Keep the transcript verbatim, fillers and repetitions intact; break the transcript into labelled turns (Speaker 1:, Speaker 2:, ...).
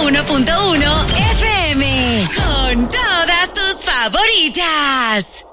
Speaker 1: uno punto uno F M. Con todas tus favoritas.